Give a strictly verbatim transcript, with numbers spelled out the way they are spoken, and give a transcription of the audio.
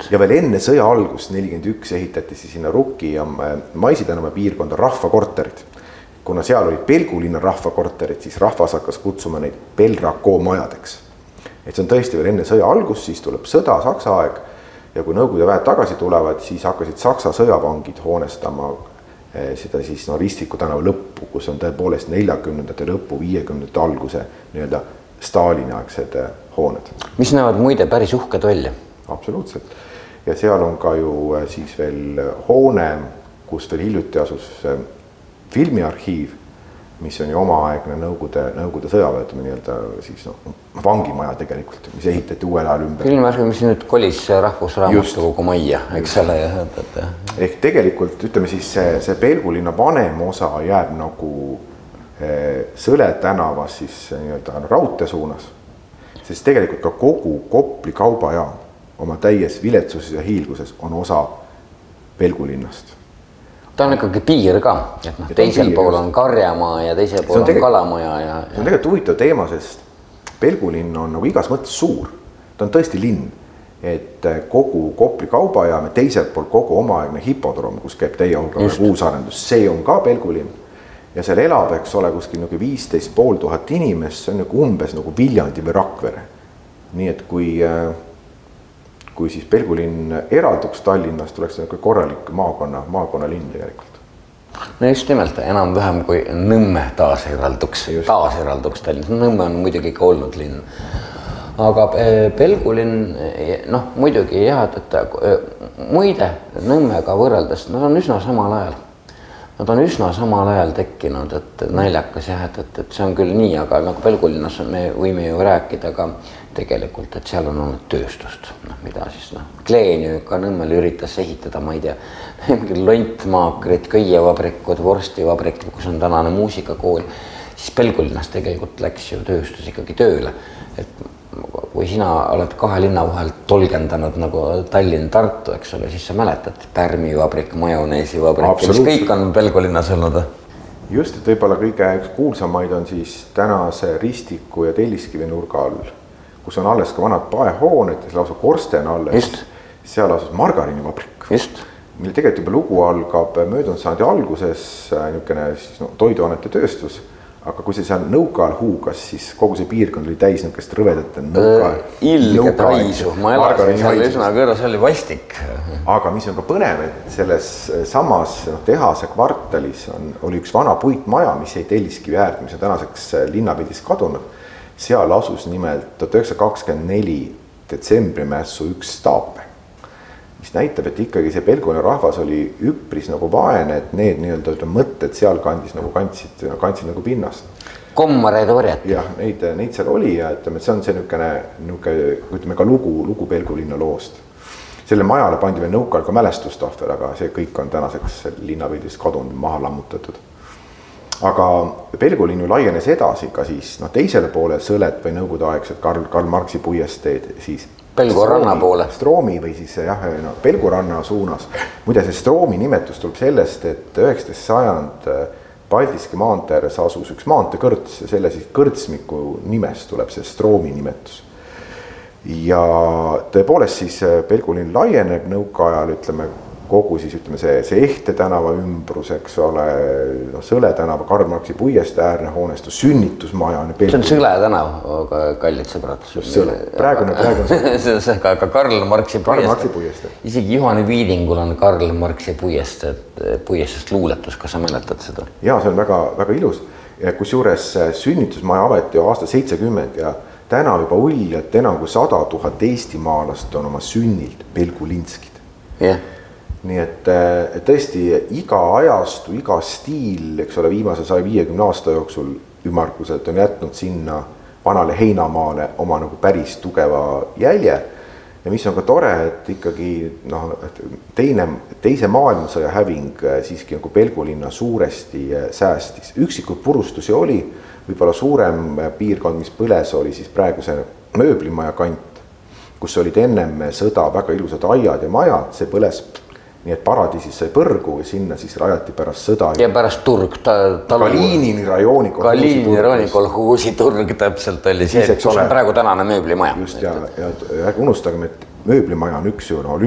ja veel enne sõja algust nelikümmend üks ehitati siis sinna Rukki ja Maisi tänava piirkonda rahvakorterid. Kuna seal olid Pelgulinna rahvakorterid, siis rahvas hakkas kutsuma neid Belrakoo majadeks. Et see on tõesti veel enne sõja algust, siis tuleb sõda, Saksa aeg ja kui Nõukogude väed tagasi tulevad, siis hakkasid Saksa sõjavangid hoonestama seda siis no, Ristviku tänava lõppu, kus on tõepoolest neljakümnendate lõppu, viiekümnendate alguse nii-öelda Stalini-aegsed hooned. Mis näevad muide päris uhked välja? Absoluutselt. Ja seal on ka ju siis veel hoone, kus veel hiljuti asus filmiarhiiv, mis on ju omaaegne Nõukogude, Nõukogude sõjaväetame nii-öelda siis no, vangimaja tegelikult, mis ehitati uuel ajal ümber. Filmiarhiiv, mis nüüd kolis Rahvusraamatukogu majja, eks selle. Ehk tegelikult ütleme siis see, see Pelgulinna vanem osa jääb nagu Sõle tänavas siis nii-öelda raudtee suunas, sest tegelikult ka kogu Kopli kaubajaam oma täies viletsuses ja hiilguses on osa Pelgulinnast. Ta on ikkagi piir ka, et noh, teisel pool on Karjamaa ja teisel pool on, on Kalamaja. Ja, see on tegelikult huvitav teema, sest Pelgulinn on nagu igas mõttes suur. Ta on tõesti linn, et kogu Kopli kaubajaam ja teisel pool kogu omaaegne hipodroom, kus käib teie hulga uusarendus, see on ka Pelgulinn. Ja seal elab, eks ole, kuskil nagu viisteist pool tuhat inimest, see on nagu umbes nagu Viljandi või Rakvere. Nii et kui... kui siis Pelgulinn eralduks Tallinnast, tuleks nagu korralik maakonna, maakonna linn tegelikult. No just nimelt, enam vähem kui Nõmme taas eralduks, taas eralduks Tallinnas. Nõmme on muidugi ka olnud linn. Aga Pelgulinn, noh muidugi jah, et muide Nõmmega võrreldes, nad on üsna samal ajal. Nad on üsna samal ajal tekkinud, et naljakas jah, et, et, et see on küll nii, aga nagu Pelgulinnas me võime ju rääkida ka tegelikult, et seal on olnud tööstust, noh, mida siis noh, Kleeni ka Nõmmel üritas ehitada, ma ei tea, lontmaakrid, köievabrikud, vorstivabrikud, kus on tänane muusikakool, siis Pelgulinnas tegelikult läks ju tööstus ikkagi tööle, et kui sina oled kahe linna vahel tolgendanud nagu Tallinn-Tartu, eks ole, siis sa mäletad Pärmivabrik, majoneesivabrik, mis kõik on Pelgulinnas olnud. Just, et võibolla kõige üks kuulsamaid on siis tänase Ristiku ja Telliskivi nurga all, kus on alles ka vanad paehooned, lausa korsten alles. Just. Seal asus margarinivabrik. Just. Mille tegelikult juba lugu algab möödunud sajandi alguses niisugune siis, no, toiduainete tööstus. Aga kui see seal nõukaal huugas, siis kogu see piirkond oli täis niisugust rõvedate nõukaal. Ilget haisu, ma elasin seal üsna kõrva, see oli vastik. Aga mis on ka põnev, et selles samas no, tehase kvartalis on, oli üks vana puitmaja, mis jäi Telliskivi äärt, mis on tänaseks linnapildis kadunud. Seal asus nimelt tuhat üheksasada kakskümmend neli detsembrimässu üks staape, mis näitab, et ikkagi see Pelgulinna rahvas oli üpris nagu vaene, et need nii-öelda mõtted seal kandis nagu kandsid, kandsid nagu pinnast. Kommareid orjati. Jah, neid, neid seal oli ja ütleme, et see on see niisugune, niisugune, ütleme ka lugu, lugu Pelgulinna loost. Selle majale pandi veel nõukal ka mälestustahvel, aga see kõik on tänaseks linnapildis kadunud, maha lammutatud. Aga Pelgulinn ju laienes edasi ka siis no, teisele poole Sõlet või nõukogude aegsed Karl, Karl Marxi puiesteed siis Pelguranna poole. Stroomi või siis jah, no, Pelguranna suunas. Muide, see Stroomi nimetus tuleb sellest, et üheksateist sajand Paldiski maantee ääres asus üks maanteekõrts ja selle siis kõrtsmiku nimest tuleb see Stroomi nimetus. Ja tõepoolest siis Pelgulinn laieneb nõukaajal, ütleme, kogu siis ütleme see, see Ehte tänava ümbrus, eks ole, no, Sõle tänava, Karl Marxi puieste äärne hoonestus, sünnitusmaja. See on Sõle tänav, aga kallid sõbrad. Praegune, praegune. see on ka, ka Karl Marxi puieste. puieste. Isegi Juhani Viidingul on Karl Marxi puieste, puiestest luuletus, kas sa mäletad seda? Jaa, see on väga, väga ilus. Kus juures sünnitusmaja avati aasta seitsekümmend ja täna juba uljad enam kui sada tuhat eestimaalast on oma sünnilt Pelgulinskid. Jah. Yeah. Nii et, et tõesti iga ajastu, iga stiil, eks ole, viimase saja viiekümne aasta jooksul ümarkuselt on jätnud sinna vanale heinamaale oma nagu päris tugeva jälje. Ja mis on ka tore, et ikkagi noh, teine, teise maailmasõja häving siiski nagu Pelgulinna suuresti säästis. Üksikud purustusi oli, võib-olla suurem piirkond, mis põles oli siis praeguse mööblimaja kant, kus olid ennem sõda väga ilusad aiad ja majad, see põles. Nii et paradiisis sai põrgu ja sinna siis rajati pärast sõda. Ja pärast turg. Ta, Kaliinini rajooni kolhuusi Kaliini rajooni kolhuusi turg täpselt oli see, kus on praegu tänane mööblimaja. Just ja, ja ärge unustagem, et mööblimaja on üks ju no,